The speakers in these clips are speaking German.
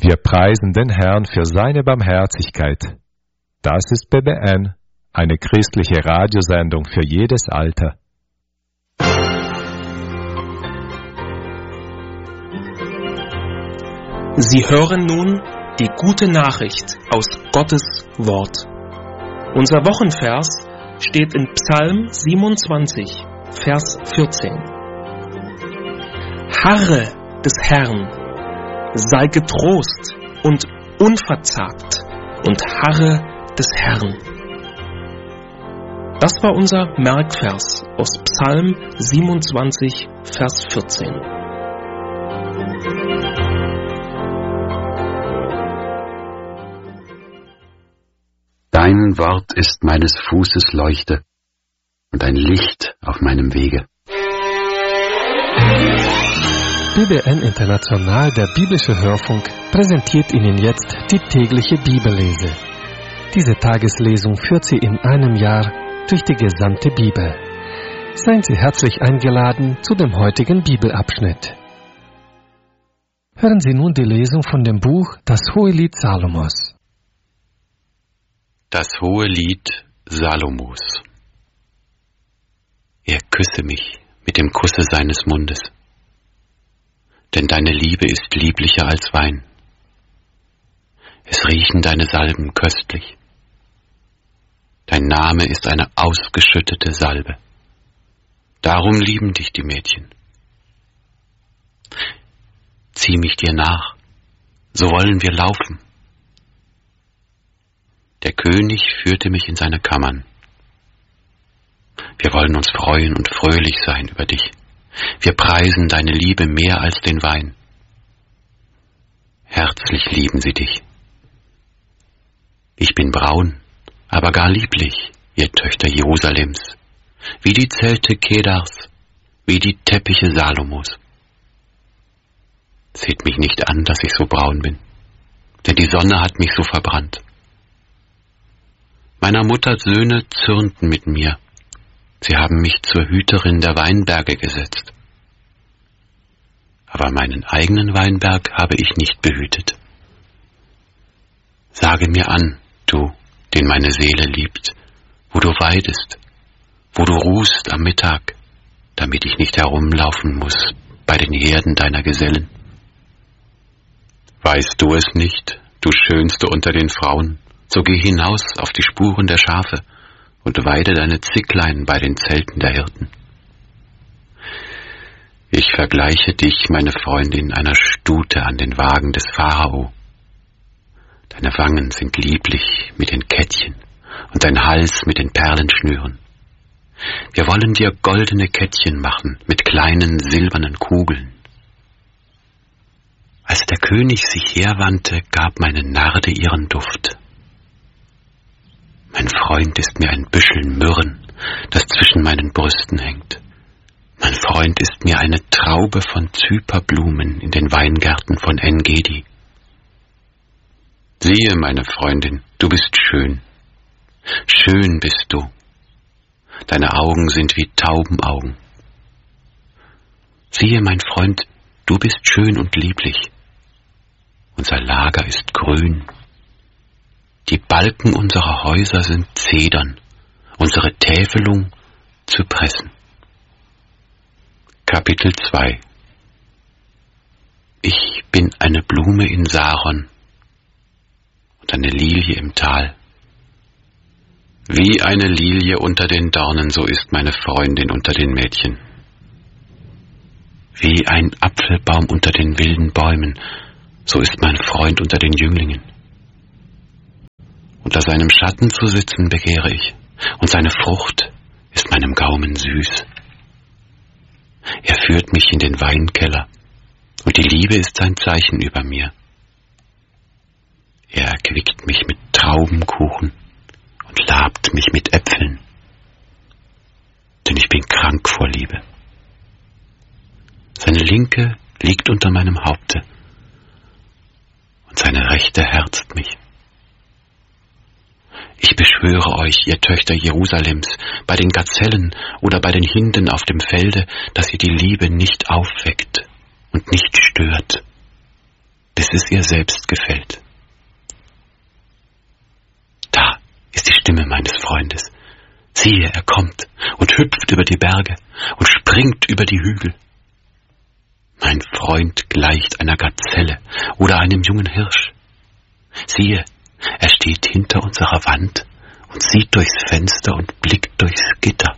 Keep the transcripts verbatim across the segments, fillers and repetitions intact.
Wir preisen den Herrn für seine Barmherzigkeit. Das ist B B N, eine christliche Radiosendung für jedes Alter. Sie hören nun die gute Nachricht aus Gottes Wort. Unser Wochenvers steht in Psalm siebenundzwanzig, Vers vierzehn. Harre des Herrn, sei getrost und unverzagt und harre des Herrn. Das war unser Merkvers aus Psalm siebenundzwanzig, Vers vierzehn. Dein Wort ist meines Fußes Leuchte und ein Licht auf meinem Wege. B B N International, der biblische Hörfunk, präsentiert Ihnen jetzt die tägliche Bibellese. Diese Tageslesung führt Sie in einem Jahr durch die gesamte Bibel. Seien Sie herzlich eingeladen zu dem heutigen Bibelabschnitt. Hören Sie nun die Lesung von dem Buch Das Hohelied Salomos. Das Hohelied Salomos. Er küsse mich mit dem Kusse seines Mundes, denn deine Liebe ist lieblicher als Wein. Es riechen deine Salben köstlich. Dein Name ist eine ausgeschüttete Salbe. Darum lieben dich die Mädchen. Zieh mich dir nach, so wollen wir laufen. Der König führte mich in seine Kammern. Wir wollen uns freuen und fröhlich sein über dich. Wir preisen deine Liebe mehr als den Wein. Herzlich lieben sie dich. Ich bin braun, aber gar lieblich, ihr Töchter Jerusalems, wie die Zelte Kedars, wie die Teppiche Salomos. Seht mich nicht an, dass ich so braun bin, denn die Sonne hat mich so verbrannt. Meiner Mutter Söhne zürnten mit mir. Sie haben mich zur Hüterin der Weinberge gesetzt. Aber meinen eigenen Weinberg habe ich nicht behütet. Sage mir an, du, den meine Seele liebt, wo du weidest, wo du ruhst am Mittag, damit ich nicht herumlaufen muss bei den Herden deiner Gesellen. Weißt du es nicht, du Schönste unter den Frauen? So geh hinaus auf die Spuren der Schafe und weide deine Zicklein bei den Zelten der Hirten. Ich vergleiche dich, meine Freundin, einer Stute an den Wagen des Pharao. Deine Wangen sind lieblich mit den Kettchen und dein Hals mit den Perlenschnüren. Wir wollen dir goldene Kettchen machen mit kleinen silbernen Kugeln. Als der König sich herwandte, gab meine Narde ihren Duft. Mein Freund ist mir ein Büschel Myrrhen, das zwischen meinen Brüsten hängt. Mein Freund ist mir eine Traube von Zyperblumen in den Weingärten von En-Gedi. Siehe, meine Freundin, du bist schön. Schön bist du. Deine Augen sind wie Taubenaugen. Siehe, mein Freund, du bist schön und lieblich. Unser Lager ist grün. Die Balken unserer Häuser sind Zedern, unsere Täfelung Zypressen. Kapitel zwei. Ich bin eine Blume in Saron und eine Lilie im Tal. Wie eine Lilie unter den Dornen, so ist meine Freundin unter den Mädchen. Wie ein Apfelbaum unter den wilden Bäumen, so ist mein Freund unter den Jünglingen. Unter seinem Schatten zu sitzen begehre ich, und seine Frucht ist meinem Gaumen süß. Er führt mich in den Weinkeller, und die Liebe ist sein Zeichen über mir. Er erquickt mich mit Traubenkuchen und labt mich mit Äpfeln, denn ich bin krank vor Liebe. Seine Linke liegt unter meinem Haupte, und seine Rechte herzt mich. Ich beschwöre euch, ihr Töchter Jerusalems, bei den Gazellen oder bei den Hinden auf dem Felde, dass ihr die Liebe nicht aufweckt und nicht stört, bis es ihr selbst gefällt. Da ist die Stimme meines Freundes. Siehe, er kommt und hüpft über die Berge und springt über die Hügel. Mein Freund gleicht einer Gazelle oder einem jungen Hirsch. Siehe, er steht hinter unserer Wand und sieht durchs Fenster und blickt durchs Gitter.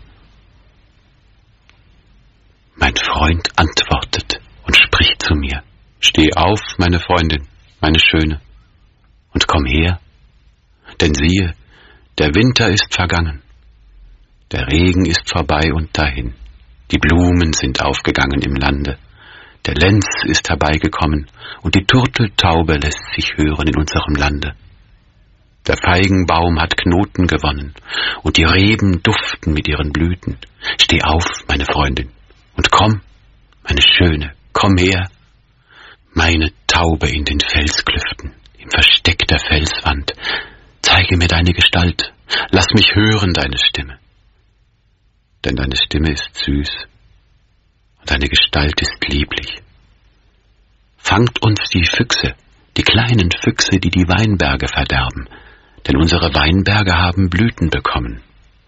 Mein Freund antwortet und spricht zu mir: Steh auf, meine Freundin, meine Schöne, und komm her, denn siehe, der Winter ist vergangen, der Regen ist vorbei und dahin, die Blumen sind aufgegangen im Lande, der Lenz ist herbeigekommen und die Turteltaube lässt sich hören in unserem Lande. Der Feigenbaum hat Knoten gewonnen und die Reben duften mit ihren Blüten. Steh auf, meine Freundin, und komm, meine Schöne, komm her. Meine Taube in den Felsklüften, im Versteck der Felswand, zeige mir deine Gestalt, lass mich hören deine Stimme. Denn deine Stimme ist süß und deine Gestalt ist lieblich. Fangt uns die Füchse, die kleinen Füchse, die die Weinberge verderben, denn unsere Weinberge haben Blüten bekommen.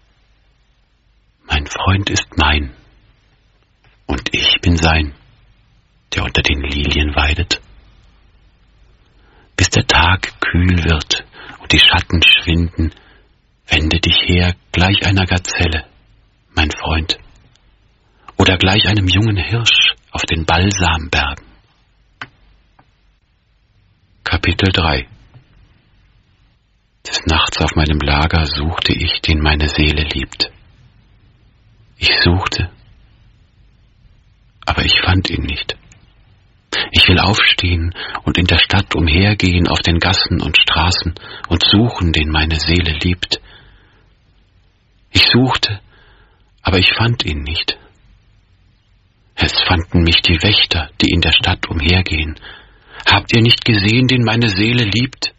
Mein Freund ist mein, und ich bin sein, der unter den Lilien weidet. Bis der Tag kühl wird und die Schatten schwinden, wende dich her gleich einer Gazelle, mein Freund, oder gleich einem jungen Hirsch auf den Balsambergen. Kapitel drei. Des Nachts auf meinem Lager suchte ich, den meine Seele liebt. Ich suchte, aber ich fand ihn nicht. Ich will aufstehen und in der Stadt umhergehen auf den Gassen und Straßen und suchen, den meine Seele liebt. Ich suchte, aber ich fand ihn nicht. Es fanden mich die Wächter, die in der Stadt umhergehen. Habt ihr nicht gesehen, den meine Seele liebt?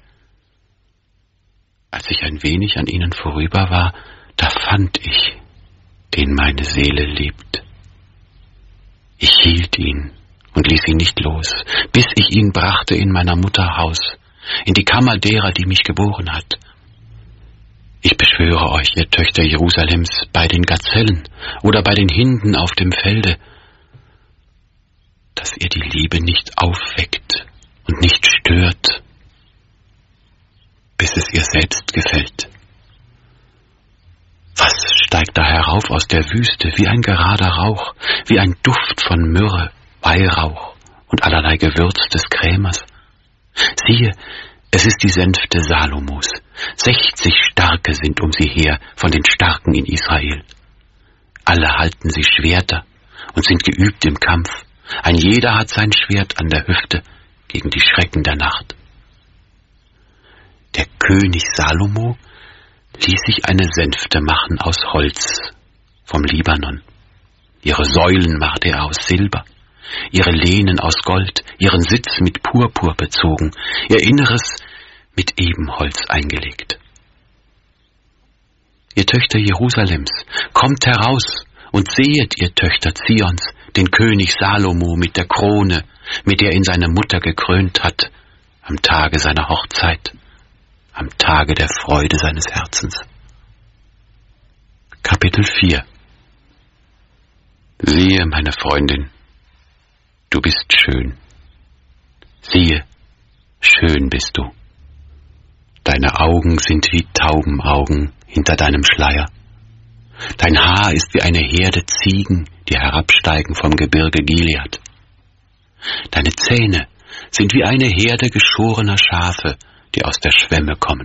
Als ich ein wenig an ihnen vorüber war, da fand ich, den meine Seele liebt. Ich hielt ihn und ließ ihn nicht los, bis ich ihn brachte in meiner Mutter Haus, in die Kammer derer, die mich geboren hat. Ich beschwöre euch, ihr Töchter Jerusalems, bei den Gazellen oder bei den Hinden auf dem Felde, dass ihr die Liebe nicht aufweckt und nicht stört, bis es ihr selbst gefällt. Was steigt da herauf aus der Wüste, wie ein gerader Rauch, wie ein Duft von Myrrhe, Weihrauch und allerlei Gewürz des Krämers? Siehe, es ist die Sänfte Salomos. Sechzig Starke sind um sie her, von den Starken in Israel. Alle halten sie Schwerter und sind geübt im Kampf. Ein jeder hat sein Schwert an der Hüfte gegen die Schrecken der Nacht. Der König Salomo ließ sich eine Sänfte machen aus Holz vom Libanon. Ihre Säulen machte er aus Silber, ihre Lehnen aus Gold, ihren Sitz mit Purpur bezogen, ihr Inneres mit Ebenholz eingelegt. Ihr Töchter Jerusalems, kommt heraus und sehet, ihr Töchter Zions, den König Salomo mit der Krone, mit der ihn seine Mutter gekrönt hat, am Tage seiner Hochzeit, am Tage der Freude seines Herzens. Kapitel vier. Siehe, meine Freundin, du bist schön. Siehe, schön bist du. Deine Augen sind wie Taubenaugen hinter deinem Schleier. Dein Haar ist wie eine Herde Ziegen, die herabsteigen vom Gebirge Gilead. Deine Zähne sind wie eine Herde geschorener Schafe, die aus der Schwemme kommen.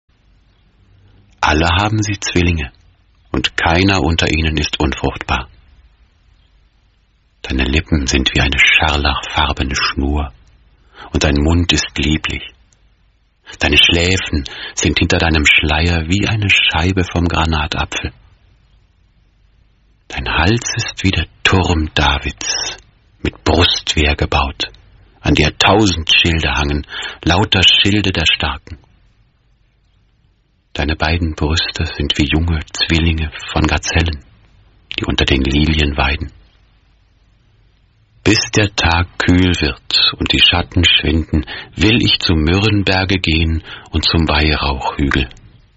Alle haben sie Zwillinge, und keiner unter ihnen ist unfruchtbar. Deine Lippen sind wie eine scharlachfarbene Schnur, und dein Mund ist lieblich. Deine Schläfen sind hinter deinem Schleier wie eine Scheibe vom Granatapfel. Dein Hals ist wie der Turm Davids, mit Brustwehr gebaut, an der tausend Schilde hangen, lauter Schilde der Starken. Deine beiden Brüste sind wie junge Zwillinge von Gazellen, die unter den Lilien weiden. Bis der Tag kühl wird und die Schatten schwinden, will ich zum Myrrhenberge gehen und zum Weihrauchhügel.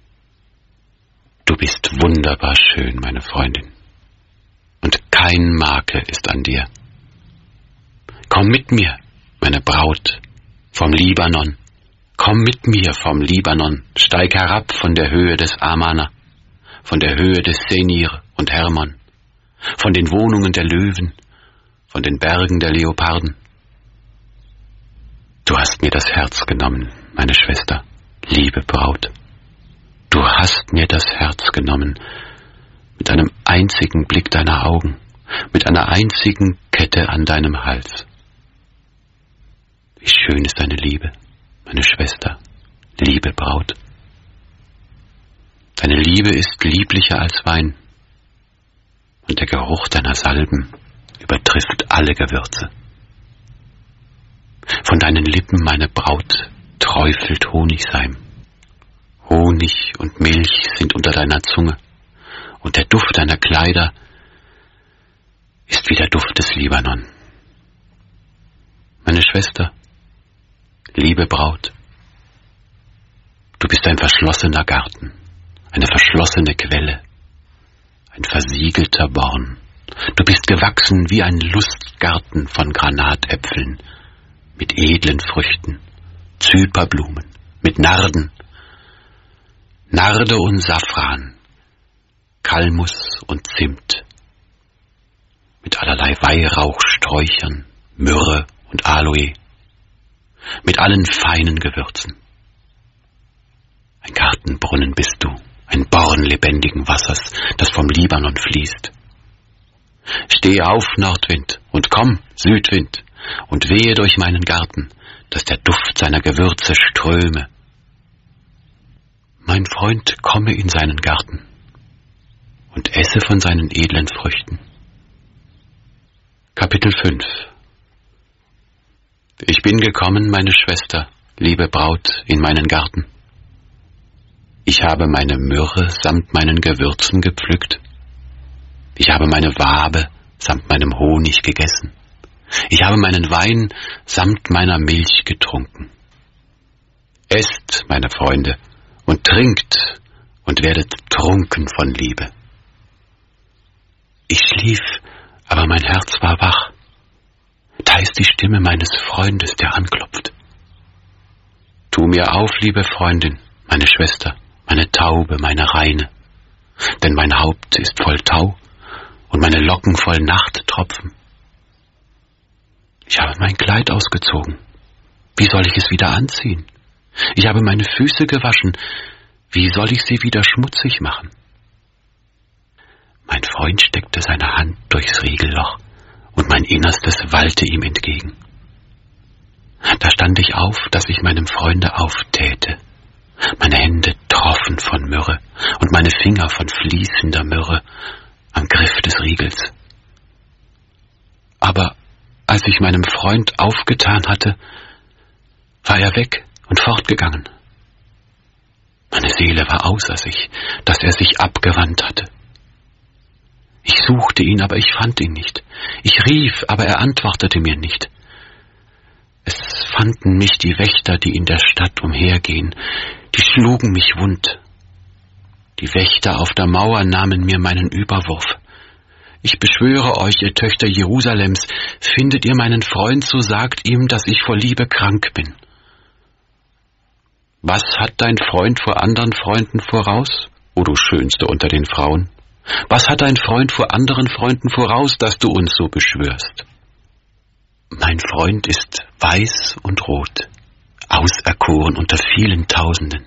Du bist wunderbar schön, meine Freundin, und kein Makel ist an dir. Komm mit mir, meine Braut, vom Libanon. Komm mit mir vom Libanon, steig herab von der Höhe des Amana, von der Höhe des Senir und Hermon, von den Wohnungen der Löwen, von den Bergen der Leoparden. Du hast mir das Herz genommen, meine Schwester, liebe Braut. Du hast mir das Herz genommen, mit einem einzigen Blick deiner Augen, mit einer einzigen Kette an deinem Hals. Wie schön ist deine Liebe, meine Schwester, liebe Braut. Deine Liebe ist lieblicher als Wein, und der Geruch deiner Salben übertrifft alle Gewürze. Von deinen Lippen, meine Braut, träufelt Honigseim. Honig und Milch sind unter deiner Zunge, und der Duft deiner Kleider ist wie der Duft des Libanon. Meine Schwester, liebe Braut, du bist ein verschlossener Garten, eine verschlossene Quelle, ein versiegelter Born. Du bist gewachsen wie ein Lustgarten von Granatäpfeln, mit edlen Früchten, Zyperblumen, mit Narden, Narde und Safran, Kalmus und Zimt, mit allerlei Weihrauchsträuchern, Myrrhe und Aloe, mit allen feinen Gewürzen. Ein Gartenbrunnen bist du, ein Born lebendigen Wassers, das vom Libanon fließt. Steh auf, Nordwind, und komm, Südwind, und wehe durch meinen Garten, dass der Duft seiner Gewürze ströme. Mein Freund komme in seinen Garten und esse von seinen edlen Früchten. Kapitel fünf. Ich bin gekommen, meine Schwester, liebe Braut, in meinen Garten. Ich habe meine Myrrhe samt meinen Gewürzen gepflückt. Ich habe meine Wabe samt meinem Honig gegessen. Ich habe meinen Wein samt meiner Milch getrunken. Esst, meine Freunde, und trinkt und werdet trunken von Liebe. Ich schlief, aber mein Herz war wach. Da ist die Stimme meines Freundes, der anklopft. Tu mir auf, liebe Freundin, meine Schwester, meine Taube, meine Reine, denn mein Haupt ist voll Tau und meine Locken voll Nachttropfen. Ich habe mein Kleid ausgezogen. Wie soll ich es wieder anziehen? Ich habe meine Füße gewaschen. Wie soll ich sie wieder schmutzig machen? Mein Freund steckte seine Hand durchs Riegelloch und mein Innerstes wallte ihm entgegen. Da stand ich auf, dass ich meinem Freunde auftäte. Meine Hände troffen von Myrrhe und meine Finger von fließender Myrrhe am Griff des Riegels. Aber als ich meinem Freund aufgetan hatte, war er weg und fortgegangen. Meine Seele war außer sich, dass er sich abgewandt hatte. Ich suchte ihn, aber ich fand ihn nicht. Ich rief, aber er antwortete mir nicht. Es fanden mich die Wächter, die in der Stadt umhergehen, die schlugen mich wund. Die Wächter auf der Mauer nahmen mir meinen Überwurf. Ich beschwöre euch, ihr Töchter Jerusalems, findet ihr meinen Freund, so sagt ihm, dass ich vor Liebe krank bin. Was hat dein Freund vor anderen Freunden voraus, o du Schönste unter den Frauen? Was hat dein Freund vor anderen Freunden voraus, dass du uns so beschwörst? Mein Freund ist weiß und rot, auserkoren unter vielen Tausenden.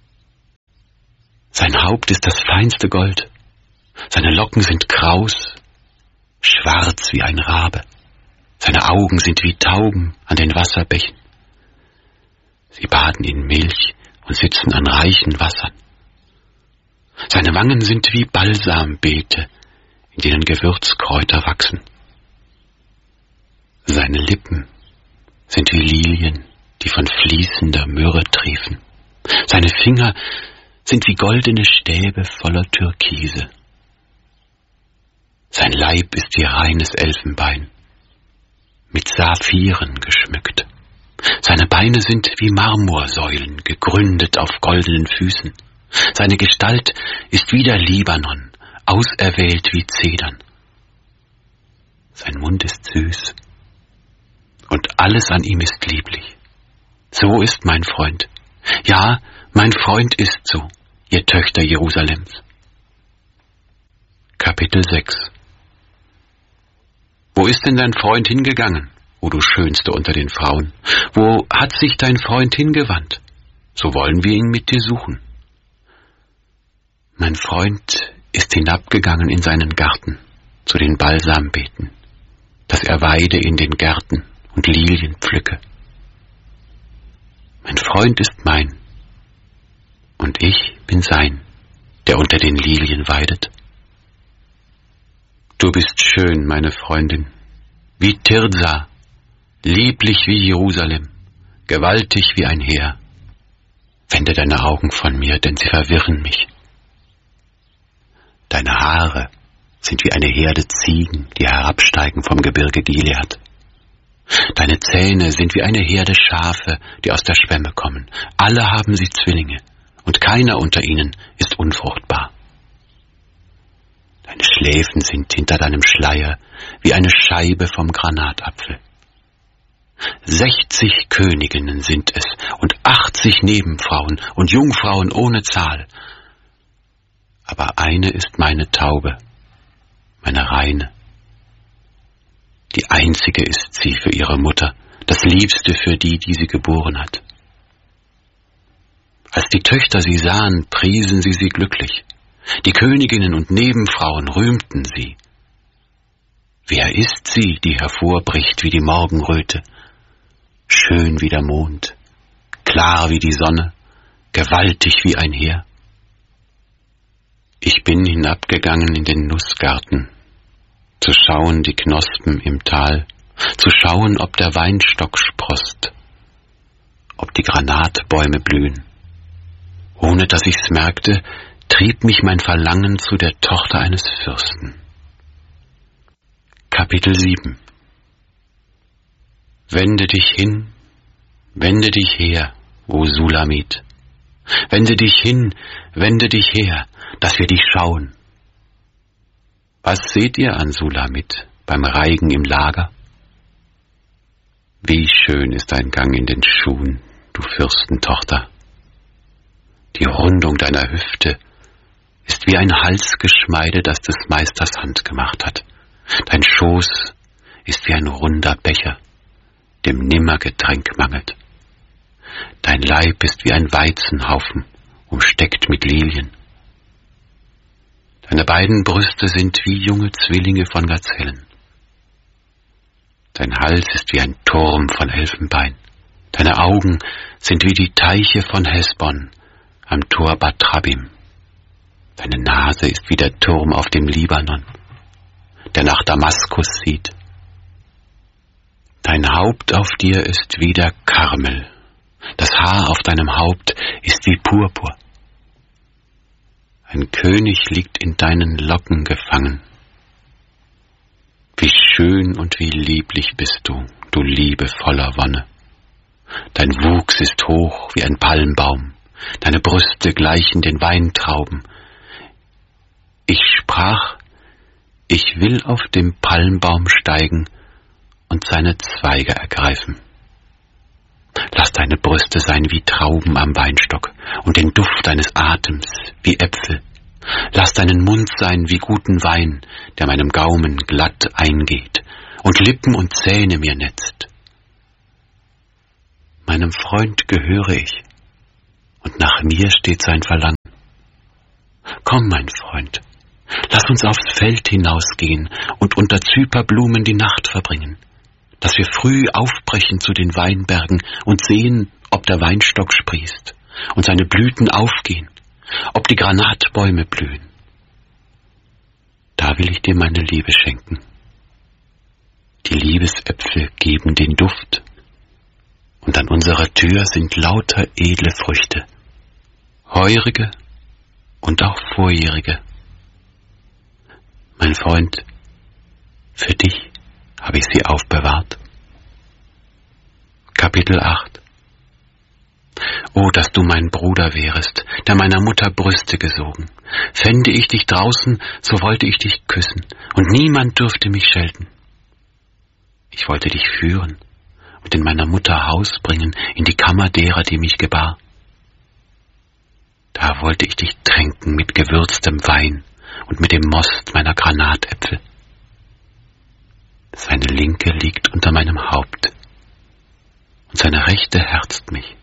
Sein Haupt ist das feinste Gold, seine Locken sind kraus, schwarz wie ein Rabe, seine Augen sind wie Tauben an den Wasserbächen. Sie baden in Milch und sitzen an reichen Wassern. Seine Wangen sind wie Balsambeete, in denen Gewürzkräuter wachsen. Seine Lippen sind wie Lilien, die von fließender Myrrhe triefen. Seine Finger sind wie goldene Stäbe voller Türkise. Sein Leib ist wie reines Elfenbein. mit Saphiren geschmückt. Seine Beine sind wie Marmorsäulen, gegründet auf goldenen Füßen. Seine Gestalt ist wie der Libanon, auserwählt wie Zedern. Sein Mund ist süß und alles an ihm ist lieblich. So ist mein Freund. Ja, mein Freund ist so, ihr Töchter Jerusalems. Kapitel sechs. Wo ist denn dein Freund hingegangen, o du Schönste unter den Frauen? Wo hat sich dein Freund hingewandt? So wollen wir ihn mit dir suchen. Mein Freund ist hinabgegangen in seinen Garten, zu den Balsambeeten, dass er weide in den Gärten und Lilien pflücke. Mein Freund ist mein, und ich bin sein, der unter den Lilien weidet. Du bist schön, meine Freundin, wie Tirsa, lieblich wie Jerusalem, gewaltig wie ein Heer. Wende deine Augen von mir, denn sie verwirren mich. Deine Haare sind wie eine Herde Ziegen, die herabsteigen vom Gebirge Gilead. Deine Zähne sind wie eine Herde Schafe, die aus der Schwemme kommen. Alle haben sie Zwillinge, und keiner unter ihnen ist unfruchtbar. Deine Schläfen sind hinter deinem Schleier wie eine Scheibe vom Granatapfel. Sechzig Königinnen sind es und achtzig Nebenfrauen und Jungfrauen ohne Zahl. Aber eine ist meine Taube, meine Reine. Die einzige ist sie für ihre Mutter, das Liebste für die, die sie geboren hat. Als die Töchter sie sahen, priesen sie sie glücklich. Die Königinnen und Nebenfrauen rühmten sie. Wer ist sie, die hervorbricht wie die Morgenröte, schön wie der Mond, klar wie die Sonne, gewaltig wie ein Heer? Ich bin hinabgegangen in den Nussgarten, zu schauen die Knospen im Tal, zu schauen, ob der Weinstock sproßt, ob die Granatbäume blühen. Ohne dass ich's merkte, trieb mich mein Verlangen zu der Tochter eines Fürsten. Kapitel sieben. Wende dich hin, wende dich her, o Sulamit. Wende dich hin, wende dich her, dass wir dich schauen. Was seht ihr an Sulamit beim Reigen im Lager? Wie schön ist dein Gang in den Schuhen, du Fürstentochter. Die Rundung deiner Hüfte ist wie ein Halsgeschmeide, das des Meisters Hand gemacht hat. Dein Schoß ist wie ein runder Becher, dem nimmer Getränk mangelt. Dein Leib ist wie ein Weizenhaufen, umsteckt mit Lilien. Deine beiden Brüste sind wie junge Zwillinge von Gazellen. Dein Hals ist wie ein Turm von Elfenbein. Deine Augen sind wie die Teiche von Hesbon am Tor Bat Rabim. Deine Nase ist wie der Turm auf dem Libanon, der nach Damaskus sieht. Dein Haupt auf dir ist wie der Karmel. Das Haar auf deinem Haupt ist wie Purpur. Ein König liegt in deinen Locken gefangen. Wie schön und wie lieblich bist du, du Liebe voller Wonne. Dein Wuchs ist hoch wie ein Palmbaum, deine Brüste gleichen den Weintrauben. Ich sprach, ich will auf dem Palmbaum steigen und seine Zweige ergreifen. Lass deine Brüste sein wie Trauben am Weinstock und den Duft deines Atems wie Äpfel. Lass deinen Mund sein wie guten Wein, der meinem Gaumen glatt eingeht und Lippen und Zähne mir netzt. Meinem Freund gehöre ich und nach mir steht sein Verlangen. Komm, mein Freund, lass uns aufs Feld hinausgehen und unter Zyperblumen die Nacht verbringen, dass wir früh aufbrechen zu den Weinbergen und sehen, ob der Weinstock sprießt und seine Blüten aufgehen, ob die Granatbäume blühen. Da will ich dir meine Liebe schenken. Die Liebesäpfel geben den Duft, und an unserer Tür sind lauter edle Früchte, heurige und auch vorjährige. Mein Freund, für dich habe ich sie aufbewahrt. Kapitel acht. O, dass du mein Bruder wärest, der meiner Mutter Brüste gesogen. Fände ich dich draußen, so wollte ich dich küssen, und niemand dürfte mich schelten. Ich wollte dich führen und in meiner Mutter Haus bringen, in die Kammer derer, die mich gebar. Da wollte ich dich tränken mit gewürztem Wein und mit dem Most meiner Granatäpfel. Seine Linke liegt unter meinem Haupt, und seine Rechte herzt mich.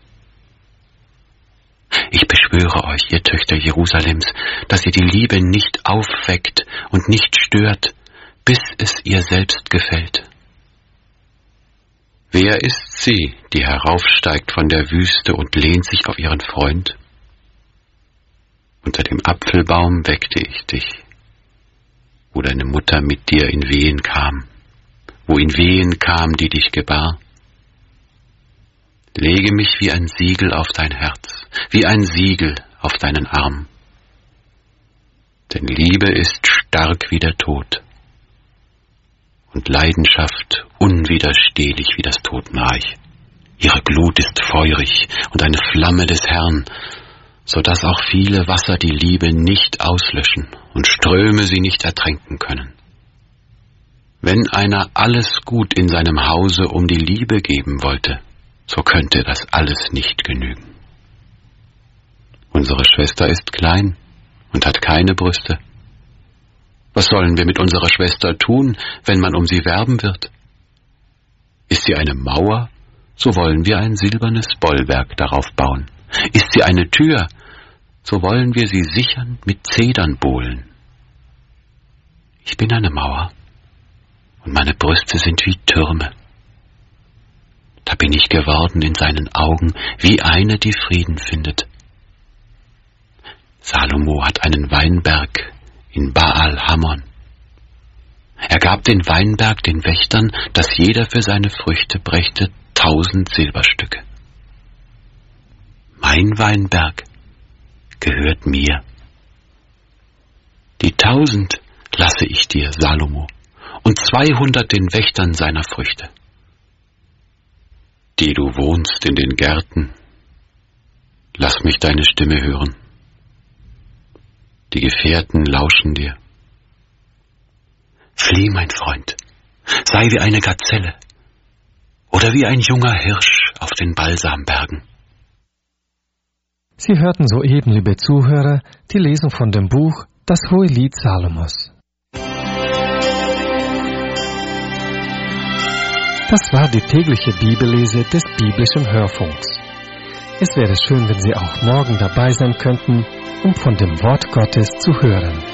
Ich beschwöre euch, ihr Töchter Jerusalems, dass ihr die Liebe nicht aufweckt und nicht stört, bis es ihr selbst gefällt. Wer ist sie, die heraufsteigt von der Wüste und lehnt sich auf ihren Freund? Unter dem Apfelbaum weckte ich dich, wo deine Mutter mit dir in Wehen kam, wo in Wehen kam, die dich gebar. Lege mich wie ein Siegel auf dein Herz, wie ein Siegel auf deinen Arm. Denn Liebe ist stark wie der Tod und Leidenschaft unwiderstehlich wie das Totenreich. Ihre Glut ist feurig und eine Flamme des Herrn, so dass auch viele Wasser die Liebe nicht auslöschen und Ströme sie nicht ertränken können. Wenn einer alles Gut in seinem Hause um die Liebe geben wollte, so könnte das alles nicht genügen. Unsere Schwester ist klein und hat keine Brüste. Was sollen wir mit unserer Schwester tun, wenn man um sie werben wird? Ist sie eine Mauer, so wollen wir ein silbernes Bollwerk darauf bauen. Ist sie eine Tür, so wollen wir sie sichern mit Zedernbohlen. Ich bin eine Mauer, und meine Brüste sind wie Türme. Da bin ich geworden in seinen Augen, wie eine, die Frieden findet. Salomo hat einen Weinberg in Baal-Hamon. Er gab den Weinberg den Wächtern, dass jeder für seine Früchte brächte tausend Silberstücke. Mein Weinberg gehört mir. Die tausend lasse ich dir, Salomo, und zweihundert den Wächtern seiner Früchte. Die du wohnst in den Gärten, lass mich deine Stimme hören. Die Gefährten lauschen dir. Flieh, mein Freund, sei wie eine Gazelle oder wie ein junger Hirsch auf den Balsambergen. Sie hörten soeben, liebe Zuhörer, die Lesung von dem Buch Das Hohelied Salomos. Das war die tägliche Bibellese des biblischen Hörfunks. Es wäre schön, wenn Sie auch morgen dabei sein könnten, um von dem Wort Gottes zu hören.